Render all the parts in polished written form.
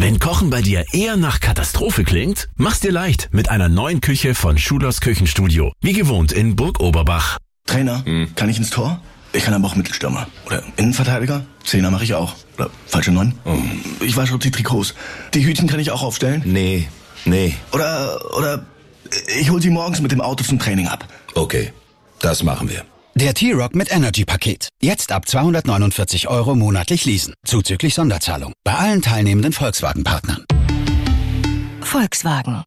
Wenn Kochen bei dir eher nach Katastrophe klingt, mach's dir leicht mit einer neuen Küche von Schulers Küchenstudio. Wie gewohnt in Burg Oberbach. Trainer, kann ich ins Tor? Ich kann aber auch Mittelstürmer. Oder Innenverteidiger? Zehner mache ich auch. Oder falsche 9? Ich wasche die Trikots. Die Hütchen kann ich auch aufstellen? Nee. Oder ich hol sie morgens mit dem Auto zum Training ab. Okay, das machen wir. Der T-Roc mit Energy-Paket. Jetzt ab 249 € monatlich leasen. Zuzüglich Sonderzahlung. Bei allen teilnehmenden Volkswagen-Partnern. Volkswagen.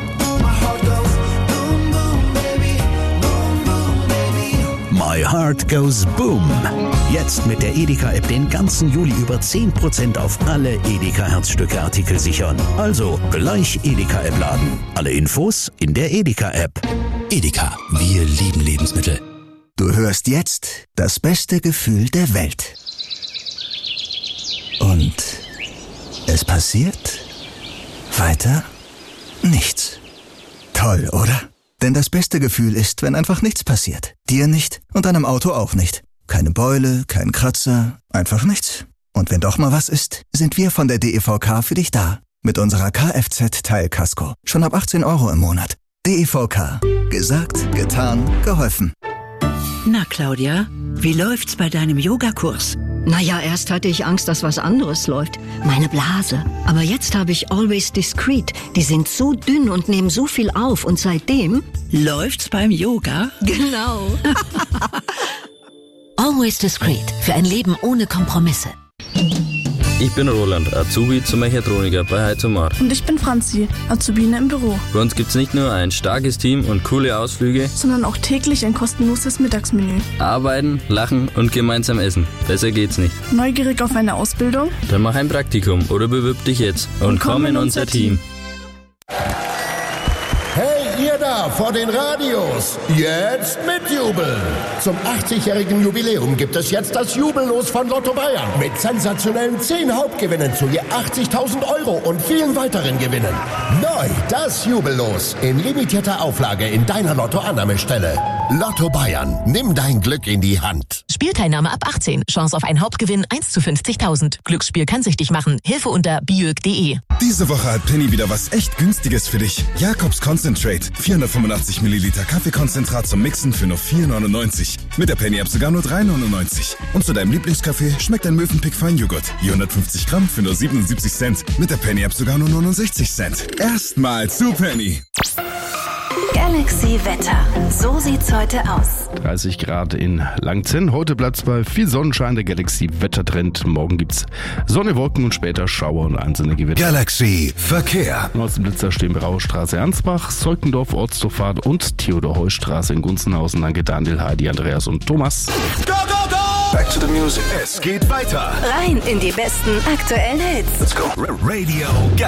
My Heart Goes Boom. Jetzt mit der Edeka-App den ganzen Juli über 10% auf alle Edeka-Herzstücke-Artikel sichern. Also gleich Edeka-App laden. Alle Infos in der Edeka-App. Edeka, wir lieben Lebensmittel. Du hörst jetzt das beste Gefühl der Welt. Und es passiert weiter nichts. Toll, oder? Denn das beste Gefühl ist, wenn einfach nichts passiert. Dir nicht und deinem Auto auch nicht. Keine Beule, kein Kratzer, einfach nichts. Und wenn doch mal was ist, sind wir von der DEVK für dich da. Mit unserer Kfz-Teilkasko. Schon ab 18 € im Monat. DEVK. Gesagt, getan, geholfen. Na, Claudia, wie läuft's bei deinem Yogakurs? Naja, erst hatte ich Angst, dass was anderes läuft. Meine Blase. Aber jetzt habe ich Always Discreet. Die sind so dünn und nehmen so viel auf. Und seitdem... Läuft's beim Yoga? Genau. Always Discreet. Für ein Leben ohne Kompromisse. Ich bin Roland, Azubi zum Mechatroniker bei Heizomar. Und ich bin Franzi, Azubine im Büro. Bei uns gibt's nicht nur ein starkes Team und coole Ausflüge, sondern auch täglich ein kostenloses Mittagsmenü. Arbeiten, lachen und gemeinsam essen. Besser geht's nicht. Neugierig auf eine Ausbildung? Dann mach ein Praktikum oder bewirb dich jetzt und komm in unser Team. Hey, ihr da vor den Radios, jetzt mitjubeln! Zum 80-jährigen Jubiläum gibt es jetzt das Jubellos von Lotto Bayern mit sensationellen 10 Hauptgewinnen zu je 80.000 € und vielen weiteren Gewinnen. Neu das Jubellos in limitierter Auflage in deiner Lotto-Annahmestelle. Lotto Bayern, nimm dein Glück in die Hand. Spielteilnahme ab 18. Chance auf einen Hauptgewinn 1 zu 50.000. Glücksspiel kann süchtig machen. Hilfe unter biög.de. Diese Woche hat Penny wieder was echt Günstiges für dich. Jakobs Concentrate. 485 Milliliter Kaffeekonzentrat zum Mixen für nur 4,99. Mit der Penny-App sogar nur 3,99. Und zu deinem Lieblingskaffee schmeckt ein Mövenpick Feinjoghurt. 150 Gramm für nur 77 Cent. Mit der Penny-App sogar nur 69 Cent. Erstmal zu Penny. Galaxy Wetter. So sieht's heute aus. 30 Grad in Langzenn. Heute bleibt's bei viel Sonnenschein. Der Galaxy Wettertrend. Morgen gibt's Sonne, Wolken und später Schauer und einzelne Gewitter. Galaxy Verkehr. Aus dem Blitzer stehen Braustraße Ansbach, Zeukendorf Ortsdurchfahrt und Theodor-Heuss-Straße in Gunzenhausen. Danke Daniel, Heidi, Andreas und Thomas. Go, go, go! Back to the music. Es geht weiter. Rein in die besten aktuellen Hits. Let's go. Radio